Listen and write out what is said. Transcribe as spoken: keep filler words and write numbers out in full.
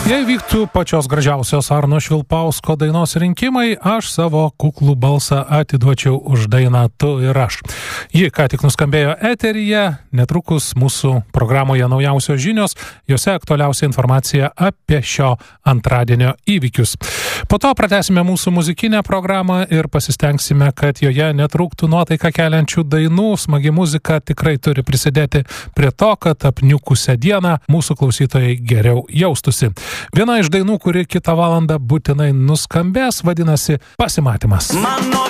Jei vyktų pačios gražiausios Arno Švilpausko dainos rinkimai, aš savo kuklų balsą atiduočiau už dainą Tu ir aš. Ji ką tik nuskambėjo eteryje, netrukus mūsų programoje naujausios žinios, jose aktualiausia informacija apie šio antradienio įvykius. Po to pratęsime mūsų muzikinę programą ir pasistengsime, kad joje netrūktų nuotaiką keliančių dainų. Smagi muzika tikrai turi prisidėti prie to, kad apniukusią dieną mūsų klausytojai geriau jaustųsi. Viena iš dainų, kuri kitą valandą būtinai nuskambės, vadinasi Pasimatymas. Mano